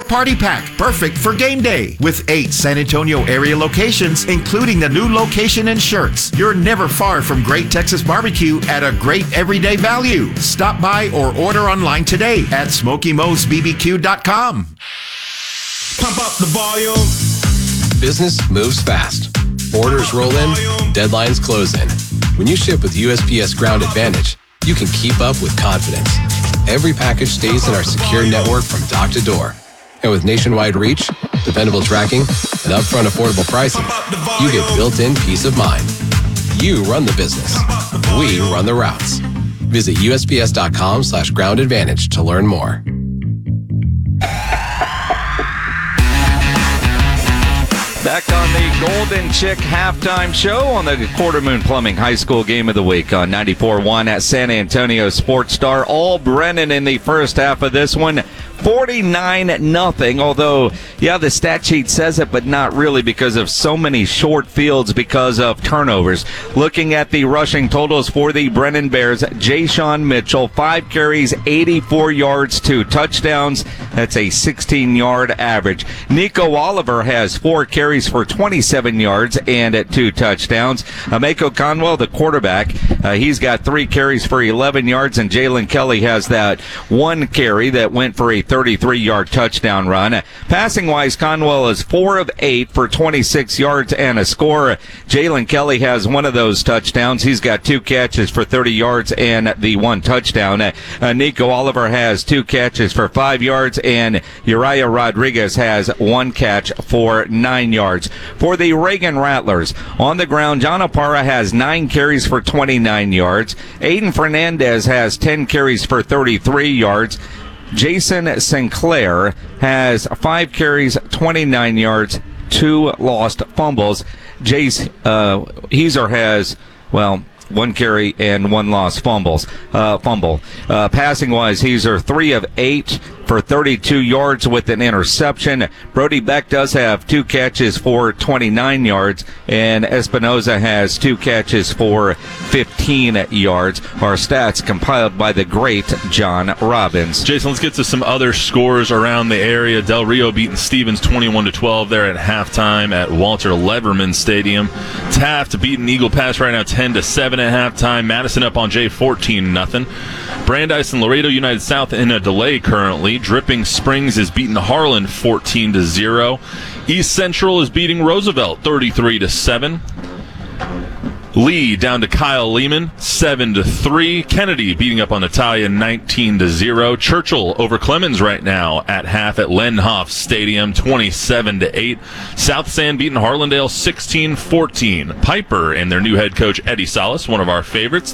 Party Pack, perfect for game day. With 8 San Antonio area locations, including the new location in Schertz, you're never far from great Texas barbecue at a great everyday value. Stop by or order online today at SmokeyMoe'sBBQ.com. Pump up the volume. Business moves fast. Orders roll in, deadlines close in. When you ship with USPS Ground Advantage, you can keep up with confidence. Every package stays in our secure network from dock to door. And with nationwide reach, dependable tracking, and upfront affordable pricing, you get built-in peace of mind. You run the business. We run the routes. Visit USPS.com/Ground Advantage to learn more. Back on the Golden Chick halftime show on the Quarter Moon Plumbing High School Game of the Week on 94.1 at San Antonio Sports Star. All Brennan in the first half of this one. 49-0, although, the stat sheet says it, but not really because of so many short fields because of turnovers. Looking at the rushing totals for the Brennan Bears, Jayshon Mitchell, 5 carries, 84 yards, 2 touchdowns. That's a 16-yard average. Nico Oliver has 4 carries for 27 yards and 2 touchdowns. Mako Conwell, the quarterback, he's got 3 carries for 11 yards, and Jalen Kelly has that 1 carry that went for a 33-yard touchdown run. Passing-wise, Conwell is 4 of 8 for 26 yards and a score. Jalen Kelly has 1 of those touchdowns. He's got 2 catches for 30 yards and the 1 touchdown. Nico Oliver has 2 catches for 5 yards, and Uriah Rodriguez has 1 catch for 9 yards. For the Reagan Rattlers, on the ground, John Apara has 9 carries for 29 yards. Aiden Fernandez has 10 carries for 33 yards. Jason Sinclair has 5 carries, 29 yards, 2 lost fumbles. Jace Heiser has, 1 carry and 1 lost fumble. Passing-wise, Heiser 3 of 8 for 32 yards with an interception. Brody Beck does have 2 catches for 29 yards, and Espinoza has 2 catches for 15 yards. Our stats compiled by the great John Robbins. Jason, let's get to some other scores around the area. Del Rio beating Stevens 21-12 there at halftime at Walter Leverman Stadium. Taft beating Eagle Pass right now 10-7 at halftime. Madison up on Jay 14-0. Brandeis and Laredo United South in a delay currently. Dripping Springs is beating Harlan 14-0. East Central is beating Roosevelt 33-7. Lee down to Kyle Lehman 7-3. Kennedy beating up on Natalia 19-0. Churchill over Clemens right now at half at Lenhoff Stadium 27-8. South San beating Harlandale 16-14. Piper and their new head coach Eddie Salas, one of our favorites,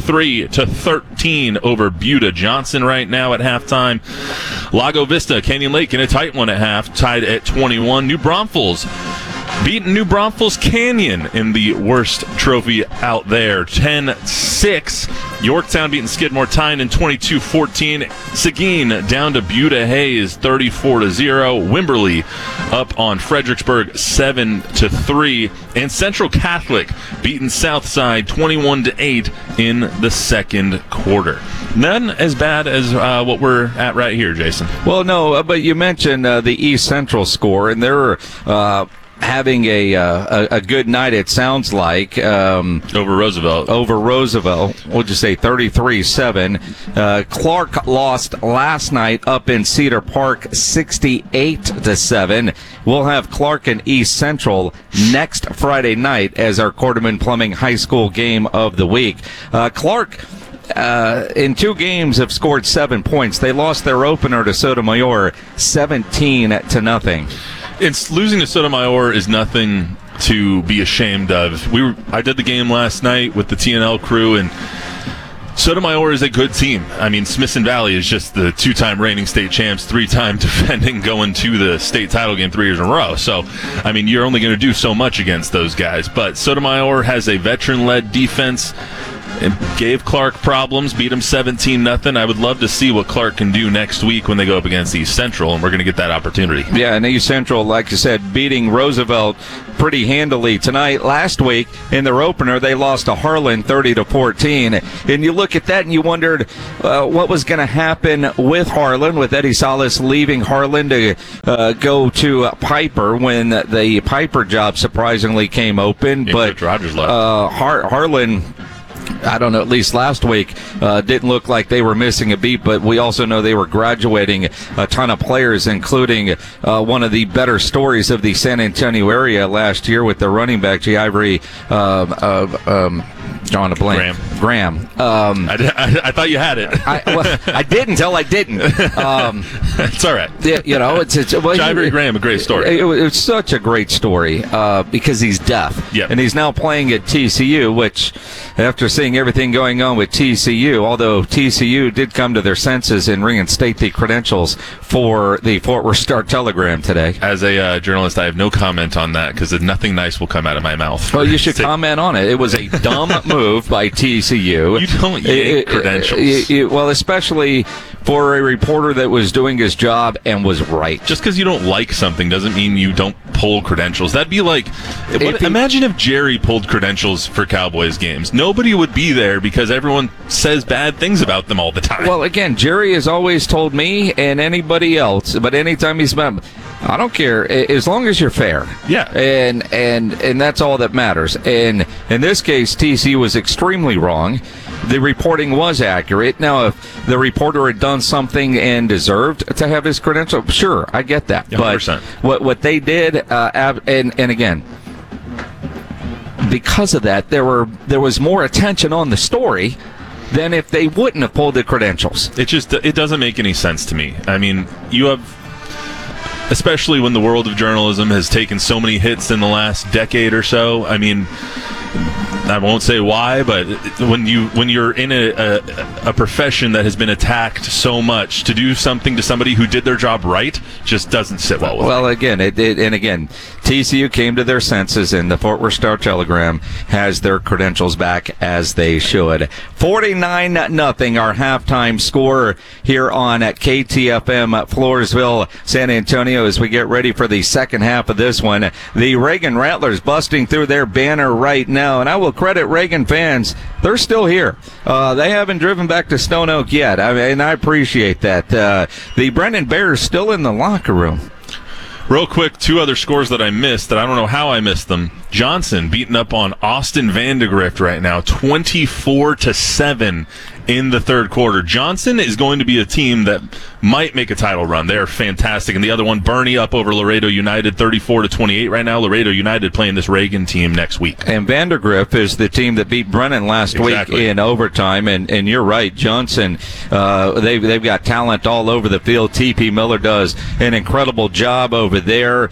33-13 over Buda Johnson right now at halftime. Lago Vista, Canyon Lake in a tight one at half, tied at 21. New Braunfels beating New Braunfels Canyon in the worst trophy out there, 10-6. Yorktown beating Skidmore Tynan 22-14. Seguin down to Buda Hayes 34-0. Wimberley up on Fredericksburg 7-3. And Central Catholic beating Southside 21-8 in the second quarter. None as bad as what we're at right here, Jason. Well, no, but you mentioned the East Central score, and they're having a good night, it sounds like. Over Roosevelt. We'll just say 33-7. Clark lost last night up in Cedar Park 68-7. We'll have Clark and East Central next Friday night as our Quarterman Plumbing High School Game of the Week. Clark in 2 games have scored 7 points. They lost their opener to Sotomayor 17-0. It's losing to Sotomayor is nothing to be ashamed of. I did the game last night with the TNL crew, and Sotomayor is a good team. I mean, Smithson Valley is just the 2-time reigning state champs, 3-time defending, going to the state title game 3 years in a row. So, I mean, you're only going to do so much against those guys. But Sotomayor has a veteran-led defense. It gave Clark problems, beat him 17-0. I would love to see what Clark can do next week when they go up against East Central, and we're going to get that opportunity. Yeah, and East Central, like you said, beating Roosevelt pretty handily tonight. Last week in their opener, they lost to Harlan 30-14. And you look at that and you wondered what was going to happen with Harlan, with Eddie Salas leaving Harlan to go to Piper when the Piper job surpringly came open. Yeah, but Rogers left. Harlan, I don't know, at least last week, didn't look like they were missing a beat, but we also know they were graduating a ton of players, including one of the better stories of the San Antonio area last year with the running back, G. Ivory, drawing a blank. Graham. I thought you had it. I did until I didn't. It's all right. You know, Ivory Graham, a great story. It was such a great story because he's deaf. Yep. And he's now playing at TCU, which, after seeing everything going on with TCU, although TCU did come to their senses and reinstate the credentials for the Fort Worth Star-Telegram today. As a journalist, I have no comment on that because nothing nice will come out of my mouth. Well, you should comment on it. It was a dumb move by TCU. You don't yank credentials. Well, especially for a reporter that was doing his job and was right. Just because you don't like something doesn't mean you don't pull credentials. That'd be like, imagine if Jerry pulled credentials for Cowboys games. Nobody would be there because everyone says bad things about them all the time. Well, again, Jerry has always told me and anybody else, but anytime he's met, I don't care, as long as you're fair. Yeah. And that's all that matters. And in this case, TC was extremely wrong. The reporting was accurate. Now, if the reporter had done something and deserved to have his credential, sure, I get that. 100%. But what they did, and again, because of that, there was more attention on the story than if they wouldn't have pulled the credentials. It doesn't make any sense to me. I mean, you have, especially when the world of journalism has taken so many hits in the last decade or so. I mean, I won't say why, but when you're in a profession that has been attacked so much, to do something to somebody who did their job right just doesn't sit well with Well, again, TCU came to their senses, and the Fort Worth Star-Telegram has their credentials back as they should. 49-0, our halftime score here on KTFM Floresville, San Antonio, as we get ready for the second half of this one. The Reagan Rattlers busting through their banner right now, and I will credit Reagan fans. They're still here. They haven't driven back to Stone Oak yet, and I appreciate that. The Brennan Bears still in the locker room. Real quick, two other scores that I missed that I don't know how I missed them. Johnson beating up on Austin Vandegrift right now, 24-7 in the third quarter. Johnson is going to be a team that might make a title run. They're fantastic. And the other one, Bernie up over Laredo United, 34-28 right now. Laredo United playing this Reagan team next week. And Vandegrift is the team that beat Brennan last week in overtime. And you're right, Johnson, they've got talent all over the field. T.P. Miller does an incredible job over there.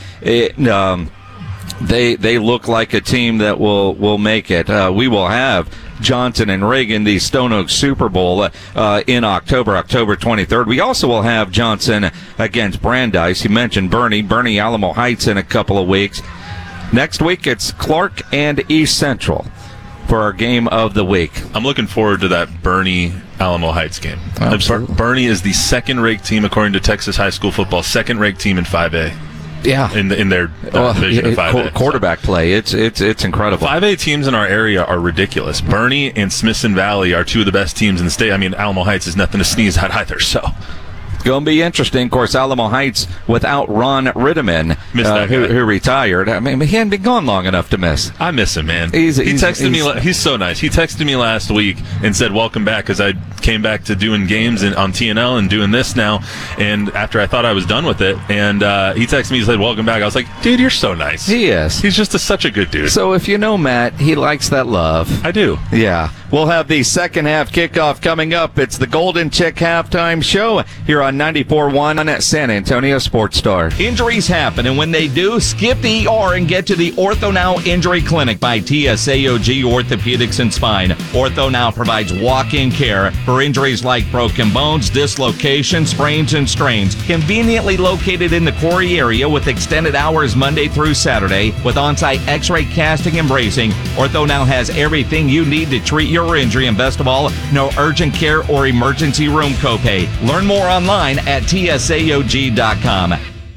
They look like a team that will make it. We will have Johnson and Reagan, the Stone Oak Super Bowl, in October 23rd. We also will have Johnson against Brandeis. You mentioned Bernie Alamo Heights in a couple of weeks. Next week, it's Clark and East Central for our game of the week. I'm looking forward to that Bernie Alamo Heights game. Bernie is the second-ranked team, according to Texas high school football, second-ranked team in 5A. Yeah, in their division of 5A. Quarterback play, it's incredible. 5A teams in our area are ridiculous. Bernie and Smithson Valley are two of the best teams in the state. I mean, Alamo Heights is nothing to sneeze at either. So it's going to be interesting. Of course, Alamo Heights without Ron Rittiman, who retired. I mean, he hadn't been gone long enough to miss. I miss him, man. He texted me. He's so nice. He texted me last week and said, "Welcome back," because I came back to doing games on TNL and doing this now. And after I thought I was done with it, and he texted me, he said, "Welcome back." I was like, "Dude, you're so nice." He is. He's just such a good dude. So if you know Matt, he likes that love. I do. Yeah. We'll have the second half kickoff coming up. It's the Golden Chick halftime show here on on 94.1 at San Antonio Sports Star. Injuries happen, and when they do, skip the ER and get to the Ortho Now Injury Clinic by TSAOG Orthopedics and Spine. Ortho Now provides walk-in care for injuries like broken bones, dislocations, sprains, and strains. Conveniently located in the Quarry area with extended hours Monday through Saturday with on-site x-ray casting and bracing, Ortho Now has everything you need to treat your injury, and best of all, no urgent care or emergency room copay. Learn more online at tsaog.com.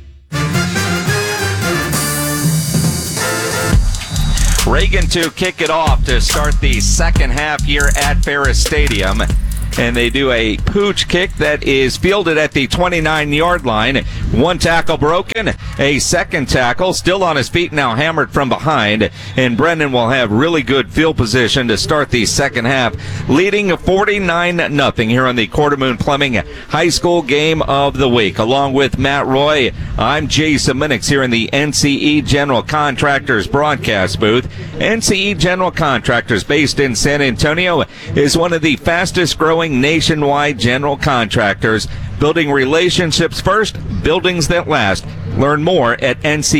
Reagan to kick it off to start the second half here at Ferris Stadium. And they do a pooch kick that is fielded at the 29-yard line. One tackle broken, a second tackle, still on his feet now, hammered from behind. And Brendan will have really good field position to start the second half, leading 49-0 here on the Quarter-Moon Plumbing High School Game of the Week. Along with Matt Roy, I'm Jason Minix here in the NCE General Contractors broadcast booth. NCE General Contractors, based in San Antonio, is one of the fastest growing nationwide general contractors, building relationships first, buildings that last. Learn more at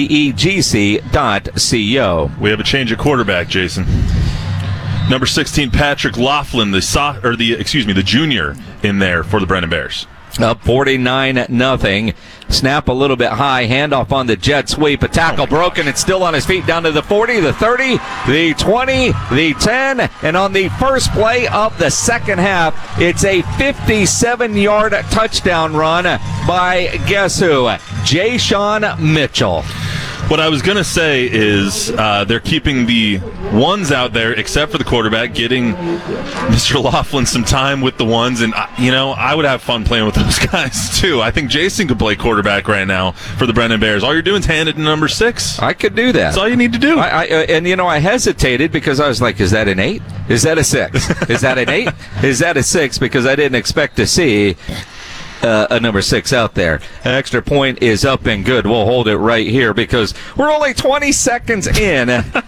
ncegc.co. We have a change of quarterback, Jason. Number 16, Patrick Laughlin, the junior in there for the Brennan Bears. Up 49-0. Snap a little bit high. Handoff on the jet sweep. A tackle broken. It's still on his feet down to the 40, the 30, the 20, the 10. And on the first play of the second half, it's a 57-yard touchdown run by guess who? Jay-Sean Mitchell. What I was going to say is they're keeping the ones out there, except for the quarterback, getting Mr. Laughlin some time with the ones. And, I would have fun playing with those guys, too. I think Jason could play quarterback right now for the Brennan Bears. All you're doing is hand it to number 6. I could do that. That's all you need to do. I hesitated because I was like, is that an 8? Is that a 6? Is that an 8? Is that a 6? Because I didn't expect to see a number 6 out there. An extra point is up and good. We'll hold it right here because we're only 20 seconds in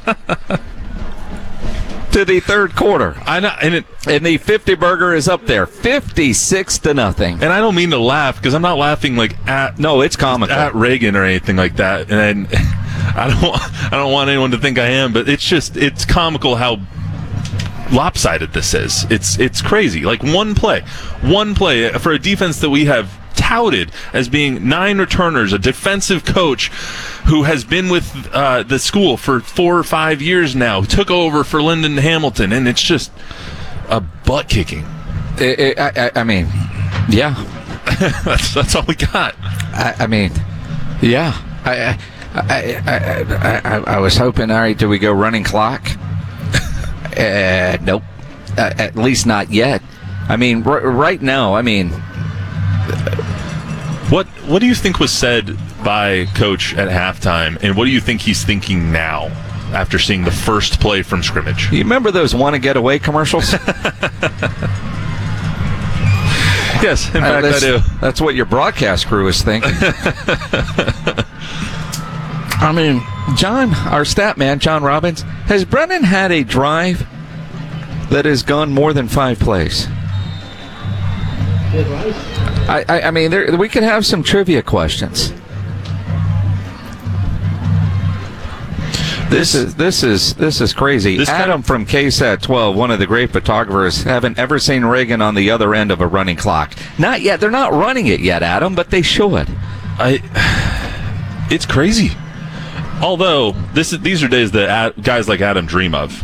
to the third quarter. I know, and the 50 burger is up there, 56-0. And I don't mean to laugh because I'm not laughing it's comical at Reagan or anything like that. And I don't want anyone to think I am, but it's comical how lopsided this is. It's crazy. Like one play for a defense that we have touted as being 9 returners, a defensive coach who has been with the school for 4 or 5 years now, took over for Lyndon Hamilton, and it's just a butt kicking. I mean, yeah. that's all we got. Yeah. I was hoping, all right, do we go running clock? Nope. At least not yet. I mean, right now, What do you think was said by Coach at halftime, and what do you think he's thinking now after seeing the first play from scrimmage? You remember those want to get away commercials? Yes, in fact, I do. That's what your broadcast crew is thinking. John, our stat man, John Robbins, has Brennan had a drive that has gone more than 5 plays? We could have some trivia questions. This is crazy. Adam from KSAT 12, one of the great photographers, haven't ever seen Reagan on the other end of a running clock. Not yet. They're not running it yet, Adam, but they should. It's crazy. Although these are days that guys like Adam dream of.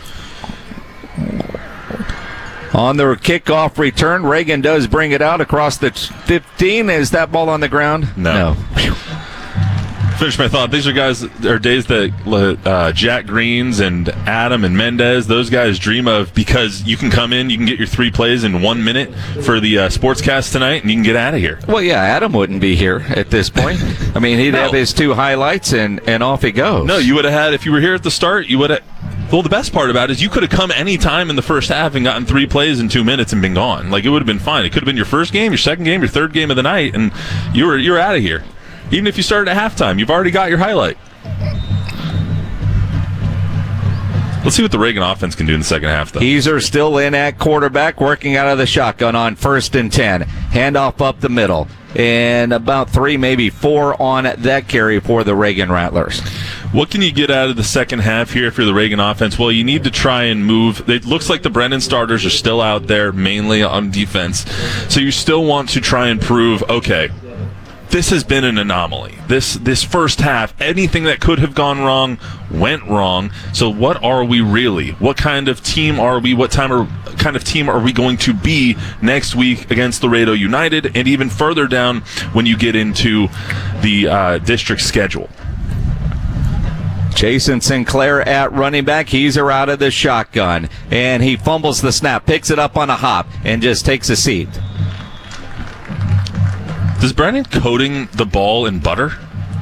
On the kickoff return, Reagan does bring it out across the 15. Is that ball on the ground? No. Finish my thought. These are days that Jack Greens and Adam and Mendez, those guys dream of, because you can come in, you can get your 3 plays in 1 minute for the sportscast tonight, and you can get out of here. Well, yeah, Adam wouldn't be here at this point. He'd have his 2 highlights, and off he goes. No, you would have had, if you were here at the start, you would have. Well, the best part about it is you could have come any time in the first half and gotten 3 plays in 2 minutes and been gone. Like, it would have been fine. It could have been your first game, your second game, your third game of the night, and you're out of here. Even if you started at halftime, you've already got your highlight. Let's see what the Reagan offense can do in the second half, though. Heiser still in at quarterback, working out of the shotgun on 1st and 10. Handoff up the middle. And about 3, maybe 4 on that carry for the Reagan Rattlers. What can you get out of the second half here if you're the Reagan offense? Well, you need to try and move. It looks like the Brennan starters are still out there, mainly on defense. So you still want to try and prove, okay, this has been an anomaly. This first half, anything that could have gone wrong went wrong. So what are we really? What kind of team are we? What kind of team are we going to be next week against Laredo United? And even further down when you get into the district schedule. Jason Sinclair at running back. Heiser out of the shotgun. And he fumbles the snap, picks it up on a hop, and just takes a seat. Is Brennan coating the ball in butter?